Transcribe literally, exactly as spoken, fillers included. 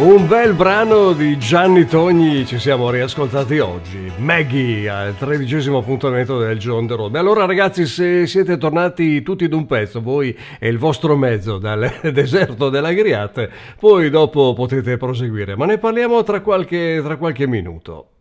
Un bel brano di Gianni Togni ci siamo riascoltati oggi. Maggie al tredicesimo appuntamento del Giorno the Road. Beh, allora ragazzi, se siete tornati tutti d'un pezzo, voi e il vostro mezzo dal deserto dell'Agriate, poi dopo potete proseguire, ma ne parliamo tra qualche, tra qualche minuto.